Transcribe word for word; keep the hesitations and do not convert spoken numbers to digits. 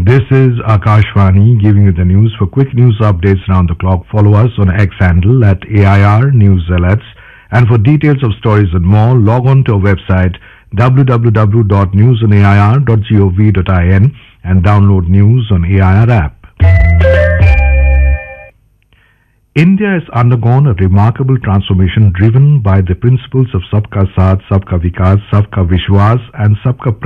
This is Akashvani giving you the news. For quick news updates around the clock, follow us on X handle at A I R News Alerts. And for details of stories and more, log on to our website w w w dot news on a i r dot gov dot i n and download News on A I R app. India has undergone a remarkable transformation driven by the principles of Sabka Saath, Sabka Vikas, Sabka Vishwas and Sabka